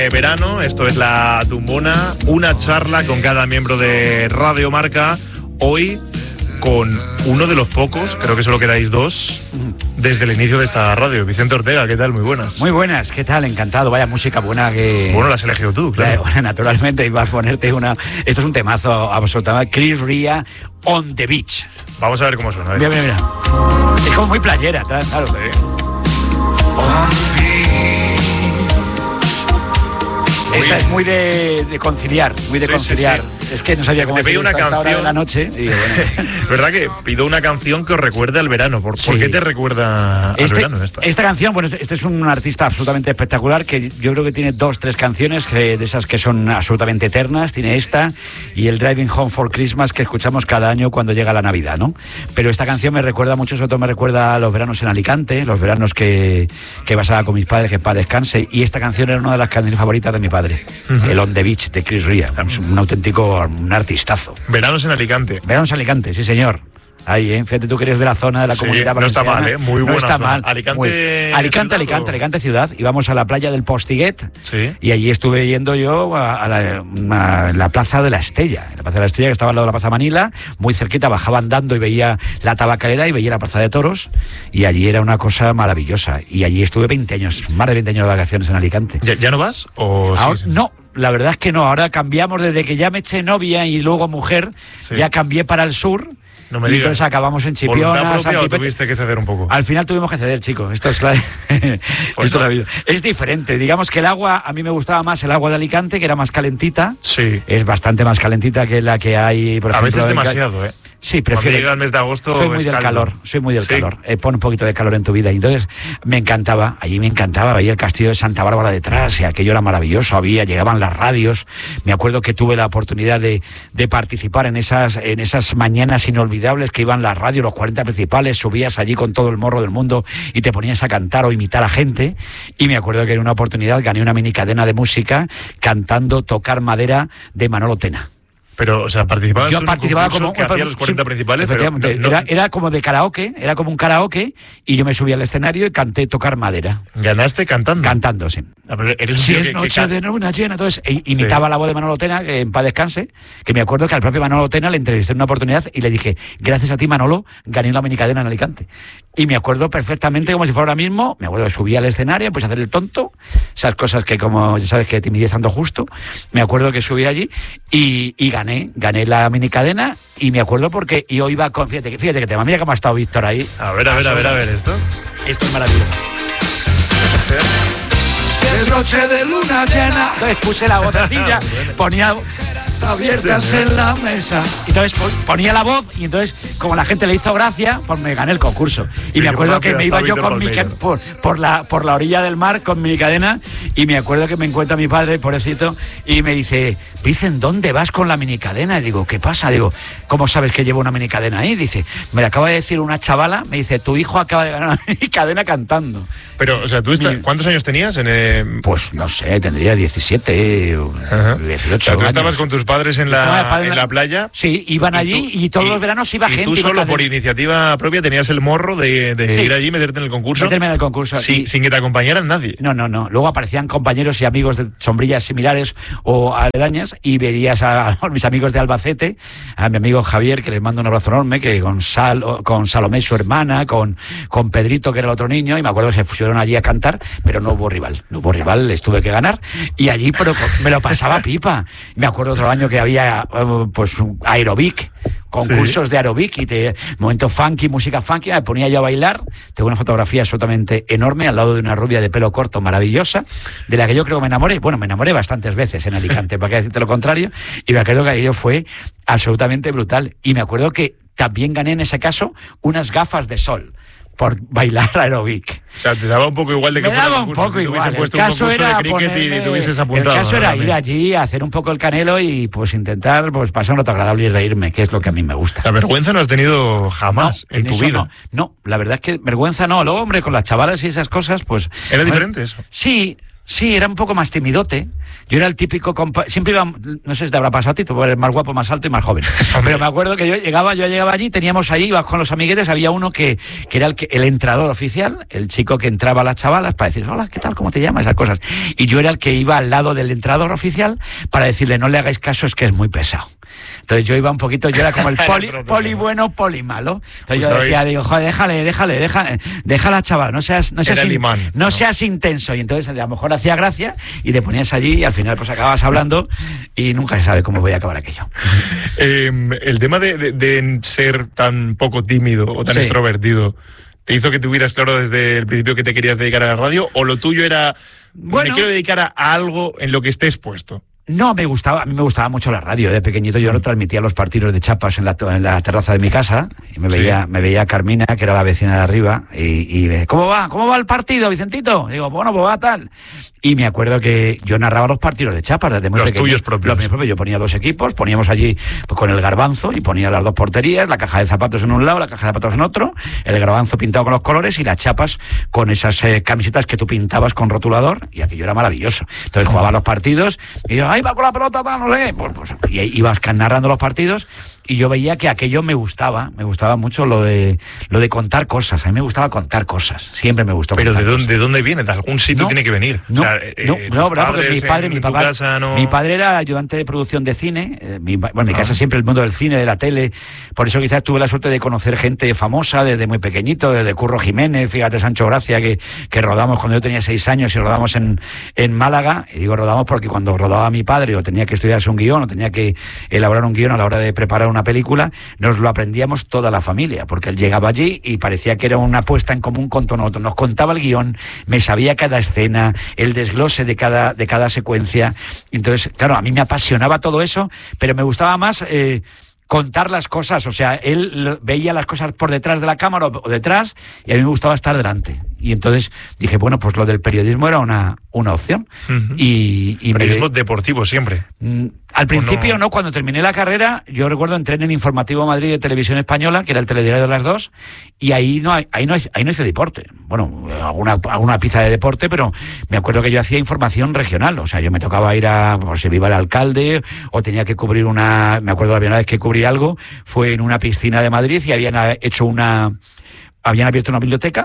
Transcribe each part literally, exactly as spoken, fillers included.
Verano, esto es La Tumbona, una charla con cada miembro de Radio Marca, hoy con uno de los pocos, creo que solo quedáis dos, desde el inicio de esta radio. Vicente Ortega, ¿qué tal? Muy buenas. Muy buenas, ¿qué tal? Encantado, vaya música buena que... Bueno, la has elegido tú, claro. Bueno, naturalmente, iba a ponerte una... Esto es un temazo absolutamente. Chris Rea, On the Beach. Vamos a ver cómo suena. Mira, mira, mira. Es como muy playera, claro. Sí. On the beach. Esta es muy de, de conciliar, muy de sí, conciliar. Sí, sí. Es que no sabía cómo te pido una canción de la noche. Y bueno. ¿Verdad que pido una canción que os recuerde al verano? ¿Por, sí. ¿por qué te recuerda al este, verano esta? Esta canción, bueno, este es un artista absolutamente espectacular que yo creo que tiene dos, tres canciones que, de esas que son absolutamente eternas. Tiene esta y el Driving Home for Christmas que escuchamos cada año cuando llega la Navidad, ¿no? Pero esta canción me recuerda mucho, sobre todo me recuerda a los veranos en Alicante, los veranos que, que pasaba con mis padres, que en paz descanse. Y esta canción era una de las canciones favoritas de mi padre. Uh-huh. El On the Beach de Chris Rea, un auténtico, un artistazo. Veranos en Alicante. Veranos en Alicante, sí señor. Ahí, ¿eh? Fíjate tú que eres de la zona de la sí, comunidad no está mal, ¿eh? Muy buena no está zona. mal. Alicante, muy... Alicante, Alicante, o... Alicante ciudad. Íbamos a la playa del Postiguet sí. y allí estuve yendo yo a la, a la plaza de la Estella. La plaza de la Estella, que estaba al lado de la plaza Manila, muy cerquita, bajaba andando y veía la tabacalera y veía la plaza de toros y allí era una cosa maravillosa. Y allí estuve veinte años, más de veinte años de vacaciones en Alicante. ¿Ya, ya no vas? ¿O Ahora, no. La verdad es que no, ahora cambiamos desde que ya me eché novia y luego mujer, sí. ya cambié para el sur. No me y digas. Entonces acabamos en Chipiona. ¿Voluntad propia o tuviste que ceder un poco? Al final tuvimos que ceder, chicos. Esto es la... pues Esto es no. la vida. Es diferente. Digamos que el agua, a mí me gustaba más el agua de Alicante, que era más calentita. Sí. Es bastante más calentita que la que hay, por a ejemplo. A veces demasiado, ¿eh? Sí, prefiero. Cuando llega el mes de agosto. Soy muy es del caldo. calor, soy muy del sí. calor. Eh, pon un poquito de calor en tu vida. Y entonces me encantaba, allí me encantaba, veía el castillo de Santa Bárbara detrás y aquello era maravilloso. Había, llegaban las radios. Me acuerdo que tuve la oportunidad de, de participar en esas, en esas mañanas inolvidables que iban las radios, los cuarenta principales, subías allí con todo el morro del mundo y te ponías a cantar o imitar a gente. Y me acuerdo que en una oportunidad gané una mini cadena de música cantando Tocar Madera de Manolo Tena. Pero, o sea, participabas yo tú participaba en un como que hacía los cuarenta sí, principales, pero no, no... Era, era como de karaoke, era como un karaoke y yo me subí al escenario y canté Tocar Madera. ¿Ganaste cantando? Cantando, sí. Ah, pero eres si es que, noche que... de luna llena, entonces e, imitaba sí. la voz de Manolo Tena, que en paz descanse, que me acuerdo que al propio Manolo Tena le entrevisté en una oportunidad y le dije, gracias a ti, Manolo, gané la minicadena en Alicante. Y me acuerdo perfectamente, como si fuera ahora mismo, me acuerdo que subí al escenario, empecé a hacer el tonto, esas cosas que como ya sabes que timidez ando justo, me acuerdo que subí allí y, y gané, gané la minicadena y me acuerdo porque yo iba con, fíjate, fíjate que te mira cómo ha estado Víctor ahí. A ver, a ver, a ver, a ver, esto. Esto es maravilloso. Es noche de luna llena. Entonces puse la vocecilla, ponía abiertas en la mesa. Entonces ponía la voz y entonces, como la gente le hizo gracia, pues me gané el concurso. Y sí, me acuerdo que me iba yo con mi por, por, la, por la orilla del mar con mi cadena y me acuerdo que me encuentra mi padre, pobrecito, y me dice, Vicen, ¿dónde vas con la minicadena? Y digo, ¿qué pasa? Digo, ¿cómo sabes que llevo una minicadena ahí? Dice, me la acaba de decir una chavala, me dice, tu hijo acaba de ganar una minicadena cantando. Pero, o sea, ¿tú está, ¿cuántos años tenías? En el... Pues no sé, tendría diecisiete, Ajá. dieciocho. O sea, ¿tú años. estabas con tus padres en la, en la playa? Sí, iban allí y, tú, y todos y, los veranos iba y gente. ¿Y tú solo por iniciativa propia tenías el morro de, de sí. ir allí y meterte en el concurso? Meterme en el concurso. Sí, y, sin que te acompañaran nadie. No, no, no. Luego aparecían compañeros y amigos de sombrillas similares o aledañas y verías a, a mis amigos de Albacete, a mi amigo Javier, que les mando un abrazo enorme, que con, Sal, con Salomé, su hermana, con, con Pedrito, que era el otro niño, y me acuerdo que se fueron allí a cantar, pero no hubo rival. No hubo rival, les tuve que ganar. Y allí pero, me lo pasaba pipa. Me acuerdo otro año que había pues aerobic, concursos sí. de aerobic y de momento funky, música funky, me ponía yo a bailar. Tengo una fotografía absolutamente enorme al lado de una rubia de pelo corto maravillosa, de la que yo creo que me enamoré. Bueno, me enamoré bastantes veces en Alicante, para qué decirte lo contrario, y me acuerdo que aquello fue absolutamente brutal. Y me acuerdo que también gané en ese caso unas gafas de sol por bailar aerobic. O sea, te daba un poco igual de que me daba un poco igual. El caso era de ponerme, y te hubieses apuntado. El caso era ¿no? ir allí, hacer un poco el canelo y pues intentar pues pasar un rato agradable y reírme, que es lo que a mí me gusta. La vergüenza no has tenido jamás no, en, en tu vida. No, no, la verdad es que vergüenza no. Luego, hombre, con las chavalas y esas cosas, pues... ¿Era diferente eso? Sí. Sí, era un poco más timidote. Yo era el típico compa... Siempre iba... No sé si te habrá pasado a ti, tú eres más guapo, más alto y más joven. Pero me acuerdo que yo llegaba, yo llegaba allí, teníamos allí, ibas con los amiguetes, había uno que, que era el, que, el entrador oficial, el chico que entraba a las chavalas para decir, hola, ¿qué tal? ¿Cómo te llamas? Esas cosas. Y yo era el que iba al lado del entrador oficial para decirle, no le hagáis caso, es que es muy pesado. Entonces yo iba un poquito, yo era como el poli, poli bueno, poli malo. Entonces yo decía, digo, joder, déjale, déjale, déjale, déjala, chaval, no seas, no seas, in, imán, no, ¿no? seas intenso. Y entonces a lo mejor hacía gracia y te ponías allí y al final pues acababas hablando y nunca se sabe cómo voy a acabar aquello. Eh, el tema de, de, de ser tan poco tímido o tan sí. extrovertido, ¿te hizo que tuvieras claro desde el principio que te querías dedicar a la radio o lo tuyo era, bueno, me quiero dedicar a algo en lo que estés puesto? No, me gustaba, a mí me gustaba mucho la radio. De pequeñito yo no transmitía los partidos de chapas en la, en la terraza de mi casa y me veía, sí. me veía Carmina, que era la vecina de arriba, y, y me, ¿cómo va? ¿Cómo va el partido, Vicentito? Digo, bueno, pues va tal. Y me acuerdo que yo narraba los partidos de chapas desde muy los pequeño. Tuyos propios. Los míos propios. Yo ponía dos equipos, poníamos allí pues, con el garbanzo y ponía las dos porterías, la caja de zapatos en un lado, la caja de zapatos en otro, el garbanzo pintado con los colores y las chapas con esas eh, camisetas que tú pintabas con rotulador, y aquello era maravilloso. Entonces jugaba los partidos y yo, ahí va con la pelota, no sé, pues, pues, y ibas narrando los partidos. Y yo veía que aquello me gustaba, me gustaba mucho lo de lo de contar cosas. A mí me gustaba contar cosas, siempre me gustó. Pero ¿de dónde, ¿de dónde viene? ¿De algún sitio no, tiene que venir? No, o sea, no, eh, no, verdad, porque mi padre, mi papá, casa, no... mi padre era ayudante de producción de cine. Eh, mi, bueno, en mi casa siempre el mundo del cine, de la tele. Por eso quizás tuve la suerte de conocer gente famosa desde muy pequeñito, desde Curro Jiménez, fíjate, Sancho Gracia, que, que rodamos cuando yo tenía seis años y rodamos en, en Málaga. Y digo rodamos porque cuando rodaba mi padre o tenía que estudiarse un guión o tenía que elaborar un guión a la hora de preparar una película, nos lo aprendíamos toda la familia, porque él llegaba allí y parecía que era una puesta en común con todo nosotros. Nos contaba el guión, me sabía cada escena, el desglose de cada, de cada secuencia. Entonces, claro, a mí me apasionaba todo eso, pero me gustaba más... Eh, contar las cosas, o sea, él veía las cosas por detrás de la cámara o detrás y a mí me gustaba estar delante. Y entonces dije, bueno, pues lo del periodismo era una, una opción. Uh-huh. y, y Periodismo me... deportivo siempre. Mm, al principio no? no, cuando terminé la carrera, yo recuerdo entré en el Informativo Madrid de Televisión Española, que era el telediario de las dos, y ahí no hay, ahí no hay, ahí no hice deporte. Bueno, alguna, alguna pizza de deporte, pero me acuerdo que yo hacía información regional, o sea, yo me tocaba ir a, por si viva el alcalde, o tenía que cubrir una, me acuerdo la primera vez que cubrí algo, fue en una piscina de Madrid y habían hecho una, habían abierto una biblioteca.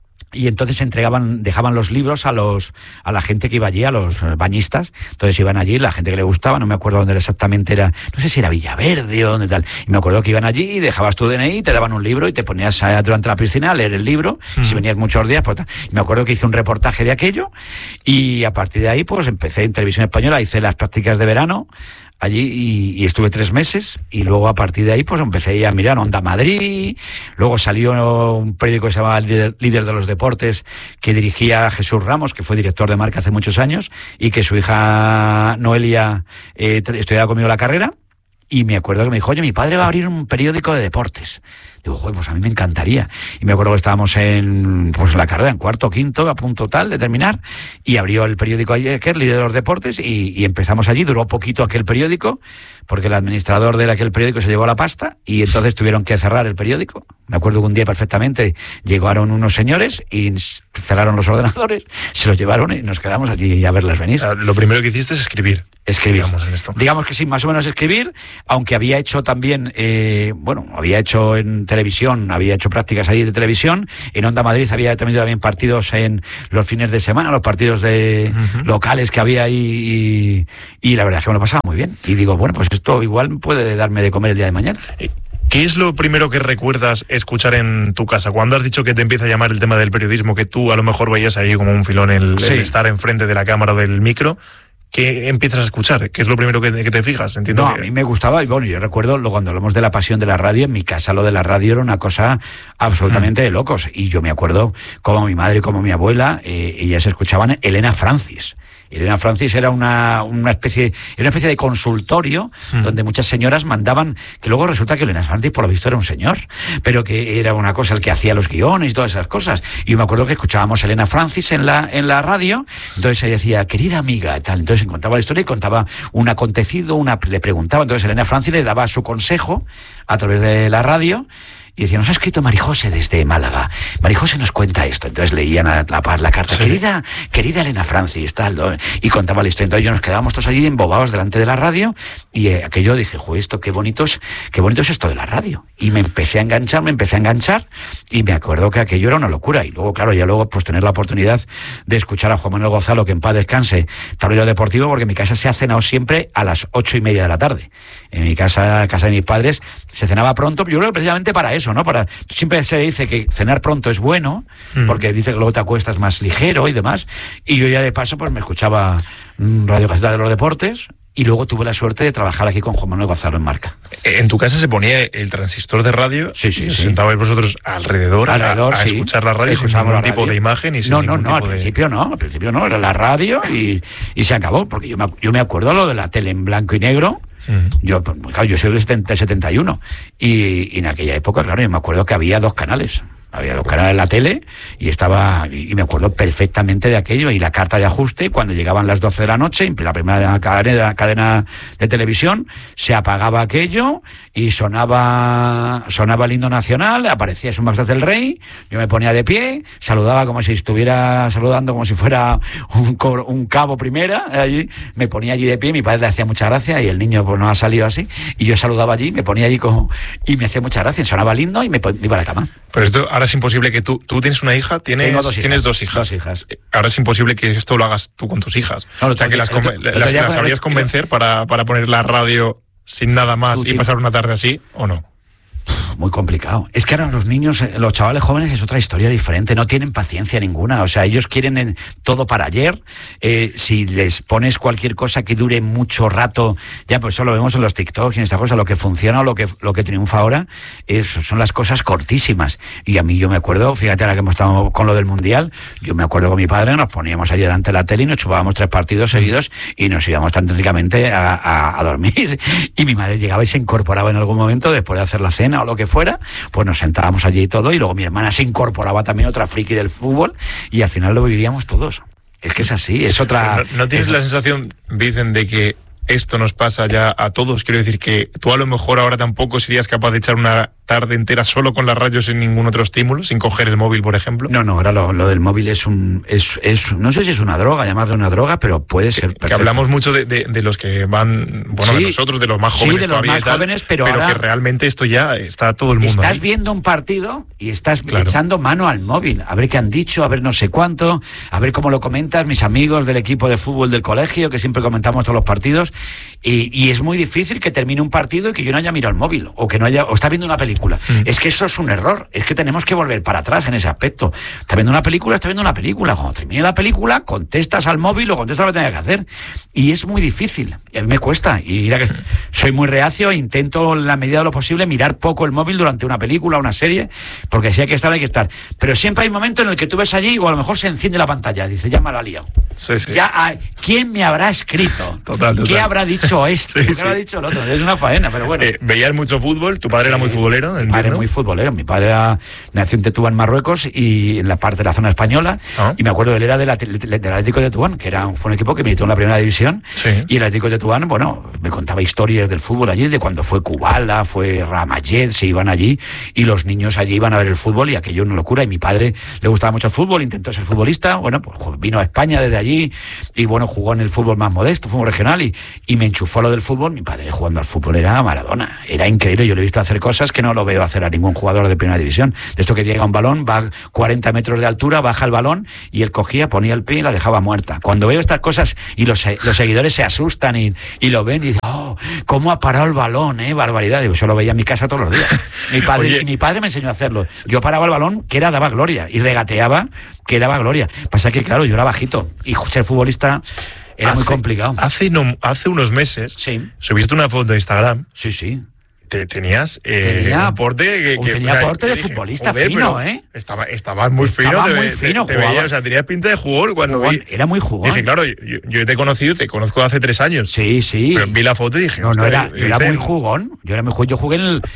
Y entonces entregaban, dejaban los libros a los a la gente que iba allí, a los bañistas. Entonces iban allí, la gente que le gustaba, no me acuerdo dónde exactamente era, no sé si era Villaverde o dónde tal. Y me acuerdo que iban allí y dejabas tu D N I, te daban un libro y te ponías a, durante la piscina a leer el libro. Mm. Si venías muchos días, pues tal. Y me acuerdo que hice un reportaje de aquello y a partir de ahí pues empecé en Televisión Española, hice las prácticas de verano allí y, y estuve tres meses y luego a partir de ahí pues empecé a mirar Onda Madrid, luego salió un periódico que se llamaba Líder, Líder de los Deportes, que dirigía Jesús Ramos, que fue director de Marca hace muchos años y que su hija Noelia eh, estudiaba conmigo la carrera. Y me acuerdo que me dijo, oye, mi padre va a abrir un periódico de deportes. Digo, joder, pues a mí me encantaría. Y me acuerdo que estábamos en, pues en la carrera, en cuarto, quinto, a punto tal de terminar, y abrió el periódico ayer, que es Líder de los Deportes, y, y empezamos allí. Duró poquito aquel periódico, porque el administrador de aquel periódico se llevó la pasta, y entonces tuvieron que cerrar el periódico. Me acuerdo que un día perfectamente llegaron unos señores y cerraron los ordenadores, se los llevaron y nos quedamos allí a verlas venir. Lo primero que hiciste es escribir. Escribir. Digamos, en esto. Digamos que sí, más o menos escribir, aunque había hecho también, eh, bueno, había hecho en televisión, había hecho prácticas ahí de televisión, en Onda Madrid había tenido también partidos en los fines de semana, los partidos de uh-huh. locales que había ahí, y, y la verdad es que me lo pasaba muy bien. Y digo, bueno, pues esto igual puede darme de comer el día de mañana. ¿Qué es lo primero que recuerdas escuchar en tu casa? Cuando has dicho que te empieza a llamar el tema del periodismo, que tú a lo mejor veías ahí como un filón el, sí. el estar enfrente de la cámara o del micro, ¿qué empiezas a escuchar? ¿Qué es lo primero que, que te fijas? Entiendo no, que... a mí me gustaba, y bueno, yo recuerdo lo, cuando hablamos de la pasión de la radio, en mi casa lo de la radio era una cosa absolutamente mm. de locos, y yo me acuerdo como mi madre y como mi abuela, eh, ellas escuchaban Elena Francis. Elena Francis era una, una especie era una especie de consultorio mm. donde muchas señoras mandaban, que luego resulta que Elena Francis por lo visto era un señor, pero que era una cosa el que hacía los guiones y todas esas cosas. Y yo me acuerdo que escuchábamos a Elena Francis en la, en la radio, entonces ella decía, querida amiga, tal, entonces contaba la historia y contaba un acontecido, una, le preguntaba, entonces Elena Francis le daba su consejo a través de la radio. y decía, nos ha escrito Marijose desde Málaga. Marijose nos cuenta esto. Entonces leían la, la, la carta, sí. querida, querida Elena Francis, tal, y contaba la historia. Entonces yo nos quedábamos todos allí embobados delante de la radio, y eh, aquello dije, joder, esto qué bonito es, qué bonito es esto de la radio. Y me empecé a enganchar, me empecé a enganchar, y me acuerdo que aquello era una locura. Y luego, claro, ya luego pues tener la oportunidad de escuchar a Juan Manuel Gonzalo, que en paz descanse, tablero deportivo, porque en mi casa se ha cenado siempre a las ocho y media de la tarde. En mi casa, casa de mis padres, se cenaba pronto, yo creo que precisamente para eso, ¿no? Para, siempre se dice que cenar pronto es bueno, mm. porque dice que luego te acuestas más ligero y demás, y yo ya de paso pues me escuchaba Radio Gaceta de los Deportes, y luego tuve la suerte de trabajar aquí con Juan Manuel Gonzalo en Marca. ¿En tu casa se ponía el transistor de radio? Sí, sí, y sí. sentabais vosotros alrededor, alrededor a, a sí. escuchar la radio sin ningún tipo de imagen y sin No, ningún no, no, tipo al de... principio no, al principio no, era la radio y, y se acabó, porque yo me, yo me acuerdo lo de la tele en blanco y negro. Uh-huh. Yo, claro, yo soy del setenta y uno y, y en aquella época, claro, yo me acuerdo que había dos canales. Había dos canales en la tele y estaba y me acuerdo perfectamente de aquello, y la carta de ajuste cuando llegaban las doce de la noche, la primera cadena, cadena de televisión, se apagaba aquello y sonaba sonaba el himno nacional, aparecía Su Majestad el Rey, yo me ponía de pie, saludaba como si estuviera saludando como si fuera un, un cabo primera, allí, me ponía allí de pie, mi padre le hacía mucha gracia y el niño pues no ha salido así, y yo saludaba allí, me ponía allí como, y me hacía mucha gracia, sonaba el himno y me, me iba a la cama. Pero esto ahora es imposible que tú, tú tienes una hija, tienes dos hijas, tienes dos hijas. Dos hijas. Ahora es imposible que esto lo hagas tú con tus hijas. No, o sea, que las, otro, las, otro las, las sabrías convencer para, para poner la radio sin nada más y pasar una tarde así, ¿o no? Muy complicado. Es que ahora los niños, los chavales jóvenes es otra historia diferente, no tienen paciencia ninguna, o sea, ellos quieren en todo para ayer, eh, si les pones cualquier cosa que dure mucho rato, ya pues eso lo vemos en los TikToks y en esta cosa, lo que funciona o lo que, lo que triunfa ahora es, son las cosas cortísimas, y a mí yo me acuerdo, fíjate ahora que hemos estado con lo del Mundial, yo me acuerdo con mi padre, nos poníamos allí delante de la tele y nos chupábamos tres partidos seguidos y nos íbamos tan técnicamente a, a, a dormir, y mi madre llegaba y se incorporaba en algún momento después de hacer la cena o lo que fuera, pues nos sentábamos allí y todo, y luego mi hermana se incorporaba también, otra friki del fútbol, y al final lo vivíamos todos. Es que es así, es otra... ¿No, no tienes es... la sensación, Vicen, de que esto nos pasa ya a todos? Quiero decir que tú a lo mejor ahora tampoco serías capaz de echar una tarde entera solo con la radio sin ningún otro estímulo, sin coger el móvil, por ejemplo. No, no, ahora lo, lo del móvil es un... Es, es, no sé si es una droga, llamarlo una droga, pero puede ser perfecto. Que hablamos mucho de, de, de los que van... Bueno, sí, de nosotros, de los más jóvenes, sí, de los más tal, jóvenes, pero, pero ahora que realmente esto ya está todo el mundo. Estás ahí. viendo un partido y estás claro. echando mano al móvil, a ver qué han dicho, a ver no sé cuánto, a ver cómo lo comentas, mis amigos del equipo de fútbol del colegio, que siempre comentamos todos los partidos, y, y es muy difícil que termine un partido y que yo no haya mirado el móvil, o que no haya, o está viendo una película. Mm. Es que eso es un error, es que tenemos que volver para atrás en ese aspecto. Está viendo una película, está viendo una película. Cuando termine la película, contestas al móvil o contestas lo que tengas que hacer. Y es muy difícil, y a mí me cuesta. Y mira que soy muy reacio, e intento en la medida de lo posible mirar poco el móvil durante una película, una serie, porque si hay que estar, hay que estar. Pero siempre hay un momento en el que tú ves allí, o a lo mejor se enciende la pantalla, dice, ya me la ha liado. Sí, sí. Ya, hay, ¿quién me habrá escrito? Total, total. ¿Qué habrá dicho esto? Sí, ¿Qué sí. habrá dicho el otro? Es una faena, pero bueno. Eh, ¿Veías mucho fútbol? ¿Tu padre Sí. era muy futbolero? Mi Entiendo. padre muy futbolero. Mi padre era, nació en Tetuán, Marruecos, y en la parte de la zona española. Ah. Y me acuerdo, él era del, del Atlético de Tetuán, que era, fue un equipo que militó en la primera división. Sí. Y el Atlético de Tetuán, bueno, me contaba historias del fútbol allí, de cuando fue Kubala, fue Ramayed, se iban allí, y los niños allí iban a ver el fútbol, y aquello una locura. Y mi padre le gustaba mucho el fútbol, intentó ser futbolista, bueno, pues vino a España desde allí, y bueno, jugó en el fútbol más modesto, fútbol regional, y, y me enchufó lo del fútbol. Mi padre jugando al fútbol era Maradona, era increíble. Yo le he visto hacer cosas que no lo veo hacer a ningún jugador de primera división. De esto que llega un balón, va cuarenta metros de altura, baja el balón, y él cogía, ponía el pie y la dejaba muerta. Cuando veo estas cosas y los, los seguidores se asustan y, y lo ven y dicen, oh, ¿cómo ha parado el balón? Eh, barbaridad. Digo, yo lo veía en mi casa todos los días. Mi padre, Oye. y mi padre me enseñó a hacerlo. Yo paraba el balón, que era daba gloria, y regateaba, que daba gloria. Pasa que, claro, yo era bajito, y ser futbolista era hace, muy complicado. Hace, no, hace unos meses Sí. subiste una foto de Instagram. Sí, sí. Te, tenías eh, Tenía- un porte que, oh, que- tenía o sea, porte yo de dije, futbolista joder, fino, pero ¿eh? Estaba, estabas muy fino. Estaba te, muy te- fino, te jugaba. veía, o sea, tenías pinta de jugador cuando Jugón, vi. era muy jugón. Dije, claro, yo, yo- yo te he conocido, te conozco hace tres años. Sí, sí. Pero vi la foto y dije, No, no, ostras, era, yo era dicen- muy jugón. Yo era muy jugón. Yo jugué en, el-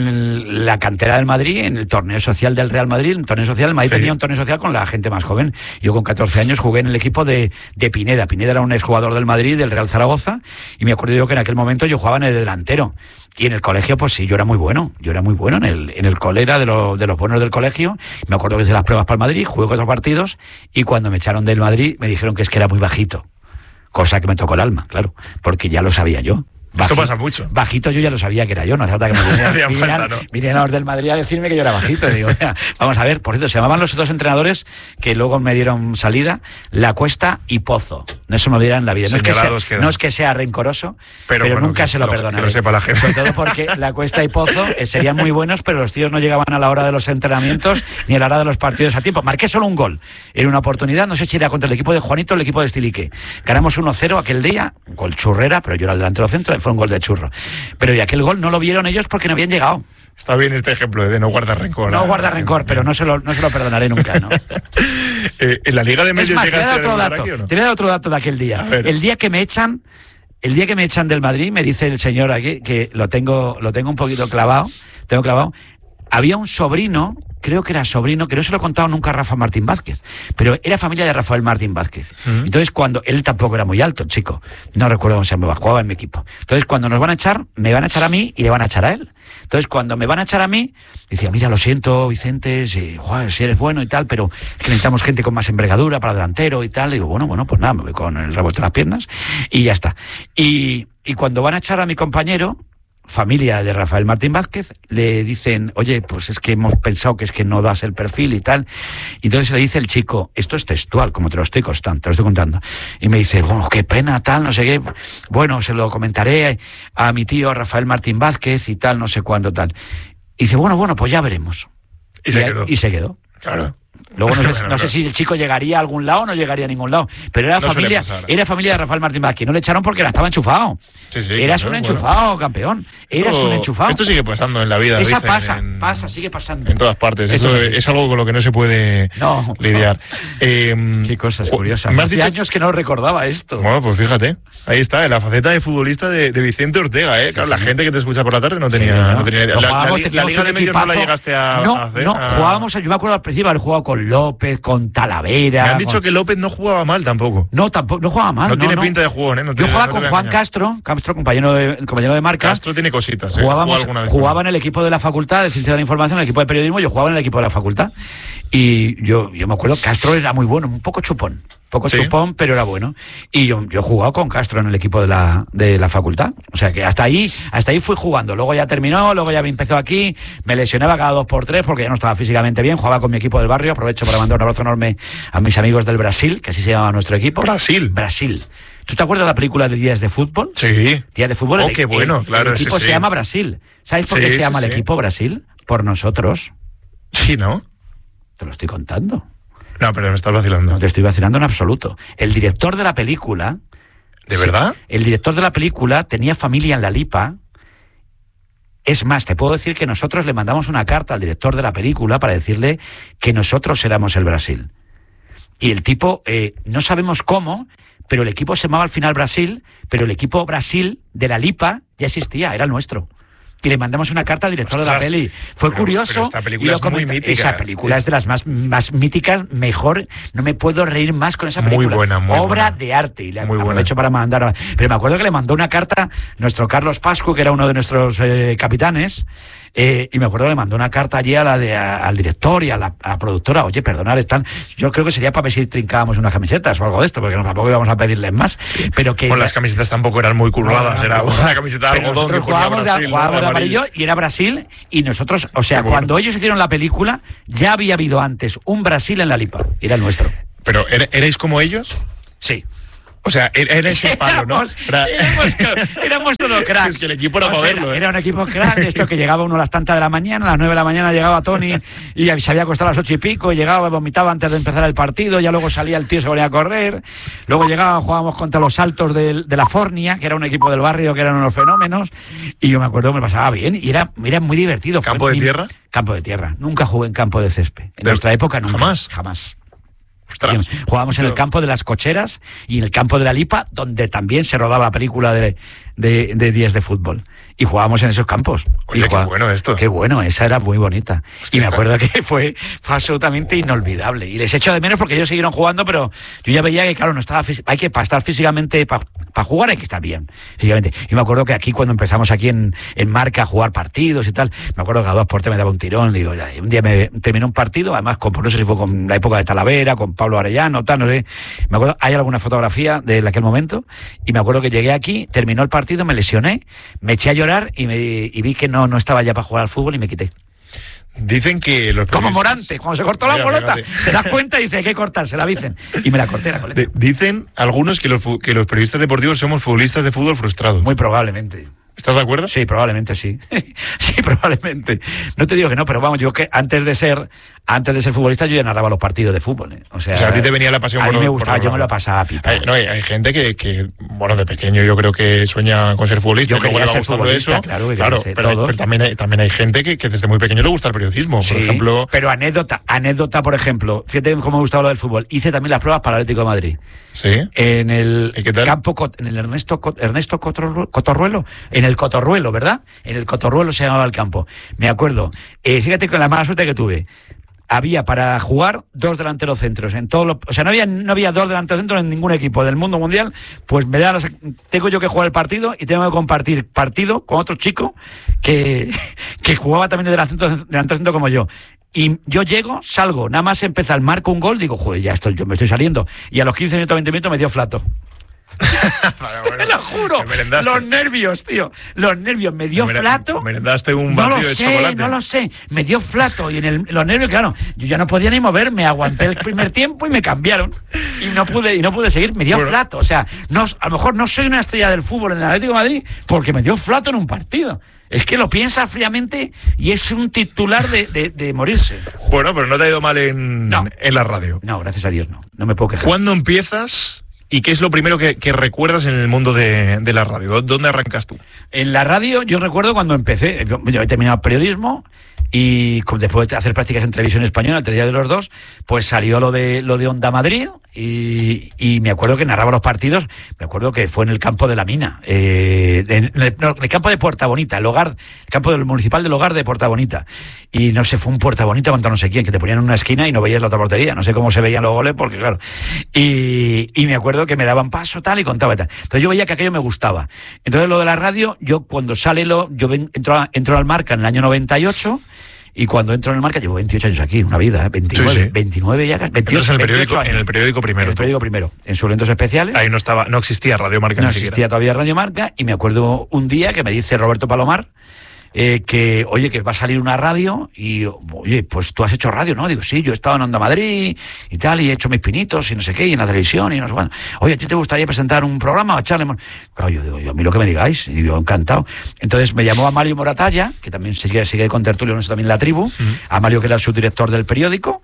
en la cantera del Madrid, en el torneo social del Real Madrid. En el torneo social, el Madrid Sí. tenía un torneo social con la gente más joven. Yo con catorce años jugué en el equipo de, de Pineda. Pineda era un exjugador del Madrid, del Real Zaragoza. Y me acuerdo yo que en aquel momento yo jugaba en el delantero. Y en el colegio colegio, pues sí, yo era muy bueno. Yo era muy bueno en el, en el cole, era de, lo, de los buenos del colegio. Me acuerdo que hice las pruebas para el Madrid, jugué cuatro partidos y cuando me echaron del Madrid me dijeron que es que era muy bajito. Cosa que me tocó el alma, claro, porque ya lo sabía yo. Bajito, esto pasa mucho. Bajito yo ya lo sabía que era yo, no hace falta que me vinieran, vinieran, ¿no? vinieran los del Madrid a decirme que yo era bajito. Digo, mira, vamos a ver, por cierto, se llamaban los dos entrenadores que luego me dieron salida, La Cuesta y Pozo. No se me olvidará en la vida. No es, que sea, no es que sea rencoroso, pero, pero bueno, nunca que, se lo, lo perdonaré. Que lo sepa la gente. Sobre todo porque La Cuesta y Pozo eh, serían muy buenos, pero los tíos no llegaban a la hora de los entrenamientos ni a la hora de los partidos a tiempo. Marqué solo un gol. Era una oportunidad, no sé si era contra el equipo de Juanito o el equipo de Estilique. Ganamos uno cero aquel día, gol churrera, pero yo era el delantero centro y fue un gol de churro. Pero y aquel gol no lo vieron ellos porque no habían llegado. Está bien este ejemplo de no guardar rencor. No guardar rencor, pero no se lo, no se lo perdonaré nunca, ¿no? eh, en la Liga de Medios es más, te voy a dar otro dato, aquí, ¿o no? Te voy a dar otro dato de aquel día. El día que me echan, el día que me echan del Madrid, me dice el señor aquí, que lo tengo, lo tengo un poquito clavado, tengo clavado. Había un sobrino, creo que era sobrino, que no se lo he contado nunca a Rafa Martín Vázquez, pero era familia de Rafael Martín Vázquez. Uh-huh. Entonces, cuando él tampoco era muy alto, chico, no recuerdo cómo se llamaba, jugaba en mi equipo. Entonces, cuando nos van a echar, me van a echar a mí y le van a echar a él. Entonces, cuando me van a echar a mí, decía, mira, lo siento, Vicente, si, joder, si eres bueno y tal, pero es que necesitamos gente con más envergadura para delantero y tal. Y digo, bueno, bueno, pues nada, me voy con el rabo entre las piernas y ya está. Y, y cuando van a echar a mi compañero, familia de Rafael Martín Vázquez, le dicen, oye, pues es que hemos pensado que es que no das el perfil y tal. Y entonces le dice el chico, esto es textual, como te lo estoy contando, te lo estoy contando. Y me dice, bueno, qué pena, tal, no sé qué. Bueno, se lo comentaré a mi tío Rafael Martín Vázquez y tal, no sé cuándo, tal. Y dice, bueno, bueno, pues ya veremos. Y se quedó. Y se quedó. Claro. Luego no, sé, bueno, no claro. sé si el chico llegaría a algún lado o no llegaría a ningún lado. Pero era no familia, era familia de Rafael Martín Vázquez. No le echaron porque era, estaba enchufado. Sí, sí, Eras claro, un enchufado, bueno. campeón. Eras esto, un enchufado. Esto sigue pasando en la vida. Esa dicen, pasa, en, pasa, sigue pasando. En todas partes. Esto es, es algo con lo que no se puede no, lidiar. No. Eh, Qué cosas curiosas. Me has Hace dicho años que no recordaba esto. Bueno, pues fíjate. Ahí está, en la faceta de futbolista de, de Vicente Ortega. ¿eh? Sí, claro, sí, la sí. gente que te escucha por la tarde no tenía, sí, no. No tenía idea. La, la, la Liga de Medios no la llegaste a, no, a hacer. No, a... jugábamos, yo me acuerdo al principio haber jugado con López, con Talavera. Me han dicho con... que López no jugaba mal tampoco. No, tampoco, no jugaba mal. No, no tiene no. pinta de jugón, ¿eh? No yo tiene, jugaba no con Juan engañar. Castro, Castro, compañero de, compañero de marca. Castro tiene cositas, ¿eh? Jugábamos, jugaba en el equipo de la facultad de Ciencia de la Información, en el equipo de periodismo, yo jugaba en el equipo de la facultad. Y yo, yo me acuerdo, Castro era muy bueno, un poco chupón. Poco ¿Sí? chupón, pero era bueno. Y yo, yo he jugado con Castro en el equipo de la, de la facultad. O sea que hasta ahí, hasta ahí fui jugando. Luego ya terminó, luego ya me empezó aquí. Me lesionaba cada dos por tres porque ya no estaba físicamente bien. Jugaba con mi equipo del barrio. Aprovecho para mandar un abrazo enorme a mis amigos del Brasil, que así se llama nuestro equipo. Brasil. Brasil. ¿Tú te acuerdas de la película de Días de Fútbol? Sí. Días de Fútbol. Oh, qué bueno, el, claro. El equipo sí, se sí. llama Brasil. ¿Sabes por sí, qué se sí, llama sí. el equipo Brasil? Por nosotros. Sí, ¿no? Te lo estoy contando. No, pero me estás vacilando. No te estoy vacilando en absoluto. El director de la película... ¿De verdad? El director de la película tenía familia en La Lipa. Es más, te puedo decir que nosotros le mandamos una carta al director de la película para decirle que nosotros éramos el Brasil. Y el tipo, eh, no sabemos cómo, pero el equipo se llamaba al final Brasil, pero el equipo Brasil de La Lipa ya existía, era el nuestro. Y le mandamos una carta al director Ostras, de la peli. Fue pero, curioso. Pero esta película es muy mítica. Esa película es, es de las más, más míticas, mejor. No me puedo reír más con esa película. Muy buena, muy Obra buena. de arte. Y le muy aprovecho buena. para mandar. Pero me acuerdo que le mandó una carta nuestro Carlos Pascu, que era uno de nuestros eh, capitanes. Eh, y me acuerdo que le mandó una carta allí a la de, a, al director y a la, a la productora. Oye, perdonad, están. Yo creo que sería para ver si trincábamos unas camisetas o algo de esto, porque no, tampoco íbamos a pedirles más. Sí. Pero que. Bueno, las camisetas tampoco eran muy curvadas, no, era no, una camiseta de algodón. Nosotros jugábamos de, Brasil, jugábamos ¿no? de amarillo y era Brasil. Y nosotros, o sea, bueno. cuando ellos hicieron la película, ya había habido antes un Brasil en La Lipa. Era el nuestro. ¿Pero erais como ellos? Sí. O sea, era ese palo, ¿no? Era... Éramos, éramos todos cracks. Es que el equipo era o sea, moderno. Era, ¿eh? era un equipo crack, esto que llegaba uno a las tantas de la mañana, a las nueve de la mañana llegaba Tony y se había acostado a las ocho y pico, y llegaba, vomitaba antes de empezar el partido, ya luego salía el tío, se volvía a correr, luego llegaba, jugábamos contra los Altos de, de la Fornia, que era un equipo del barrio, que eran unos fenómenos, y yo me acuerdo que me pasaba bien, y era, era muy divertido. ¿Campo Fue de mi, tierra? Campo de tierra. Nunca jugué en campo de césped. En ¿De nuestra época nunca. ¿Jamás? Jamás. Ostras. Jugábamos en el campo de las Cocheras y en el campo de La Lipa, donde también se rodaba la película de, de, de días de fútbol. Y jugábamos en esos campos. Oye, y qué jugaba, bueno esto. Qué bueno, esa era muy bonita. Hostia, y me acuerdo que fue, fue absolutamente inolvidable. Y les echo de menos porque ellos siguieron jugando, pero yo ya veía que, claro, no estaba hay que para estar físicamente, para pa jugar hay que estar bien, físicamente. Y me acuerdo que aquí, cuando empezamos aquí en, en Marca a jugar partidos y tal, me acuerdo que a dos porte me daba un tirón. Digo, ya, un día me terminó un partido, además, con, no sé si fue con la época de Talavera, con Pablo Arellano, tal, no sé. Me acuerdo, hay alguna fotografía de aquel momento, y me acuerdo que llegué aquí, terminó el partido, me lesioné, me eché a llorar y, me, y vi que no, no estaba ya para jugar al fútbol y me quité. Dicen que los Como Morante, cuando se cortó Mira, la bolota, fíjate. te das cuenta y dice, hay que cortársela, dicen. Y me la corté la coleta. De- dicen algunos que los, fu- que los periodistas deportivos somos futbolistas de fútbol frustrados. Muy probablemente. ¿Estás de acuerdo? Sí, probablemente sí. Sí, probablemente. No te digo que no, pero vamos, yo que antes de ser antes de ser futbolista yo ya narraba los partidos de fútbol, ¿eh? O sea, O sea, a ti te venía la pasión a por mí me por gustaba, los yo me lo balones. pasaba pipa. Hay, no, hay, hay gente que, que, bueno, de pequeño yo creo que sueña con ser futbolista. Yo y luego quería le va ser gustando futbolista, eso. claro, que claro, quería ser pero, todo. pero también, hay, también hay gente que, que desde muy pequeño le gusta el periodismo. Sí, Por ejemplo, pero anécdota, anécdota, por ejemplo, fíjate cómo me gustaba lo del fútbol. Hice también las pruebas para el Atlético de Madrid. sí. En el ¿Y qué tal? campo, Cot- en el Ernesto, Cot- Ernesto Cotorru- Cotorruelo, en el Cotorruelo, ¿verdad? En el Cotorruelo se llamaba el campo. Me acuerdo. Eh, fíjate con la mala suerte que tuve. Había para jugar dos delanteros centros en todos los, o sea, no había no había dos delanteros centros en ningún equipo del mundo mundial. Pues me da, tengo yo que jugar el partido y tengo que compartir partido con otro chico que, que jugaba también de delantero, delantero centro como yo. Y yo llego, salgo, nada más empezar, marco un gol, digo, joder, ya estoy, yo me estoy saliendo. Y a los quince minutos, veinte minutos me dio flato. Te lo juro, Te merendaste. los nervios, tío, los nervios, me dio Te mere- flato. merendaste un No lo batido de sé, chocolate. no lo sé, me dio flato y en el, los nervios, claro, yo ya no podía ni moverme, aguanté el primer tiempo y me cambiaron y no pude y no pude seguir, me dio Bueno. flato, o sea, no, a lo mejor no soy una estrella del fútbol en el Atlético de Madrid porque me dio flato en un partido. Es que lo piensa fríamente y es un titular de, de, de morirse. Bueno, pero no te ha ido mal en, No. en la radio. No, gracias a Dios no, no me puedo quejar. ¿Cuándo empiezas y qué es lo primero que, que recuerdas en el mundo de, de la radio? ¿Dónde arrancas tú? En la radio, yo recuerdo cuando empecé, yo, yo he terminado periodismo y con- después de hacer prácticas en televisión española, el día de los dos, pues salió lo de lo de Onda Madrid y, y me acuerdo que narraba los partidos, me acuerdo que fue en el campo de la Mina, eh, en, el, no, en el campo de Puerta Bonita, el hogar, el campo del municipal del hogar de Puerta Bonita. Y no sé, fue un Puerta Bonita contra no sé quién, que te ponían en una esquina y no veías la otra portería, no sé cómo se veían los goles, porque claro. Y, y me acuerdo que me daban paso tal y contaba y tal. Entonces yo veía que aquello me gustaba. Entonces lo de la radio, yo cuando sale lo, yo ven, entro, a- entro al Marca en el año noventa y ocho. Y cuando entro en el Marca, llevo veintiocho años aquí, una vida, ¿eh? veintinueve, Sí, sí. veintinueve ya, veintiocho, Entras en el periódico, veintiocho años. en el periódico primero. En el tú. periódico primero, en suplementos especiales. Ahí no estaba, no existía Radio Marca No ni siquiera. existía todavía Radio Marca y me acuerdo un día que me dice Roberto Palomar eh, que, oye, que va a salir una radio y, oye, pues tú has hecho radio, ¿no? Digo, sí, yo he estado en Onda Madrid y tal, y he hecho mis pinitos y no sé qué, y en la televisión y no sé cuándo. Oye, ¿a ti te gustaría presentar un programa o echarle? mon-?" Claro, yo digo, yo a mí lo que me digáis, y yo encantado. Entonces me llamó a Mario Moratalla, que también sigue, sigue con Tertulio, no sé, también La Tribu, a Mario, que era el subdirector del periódico,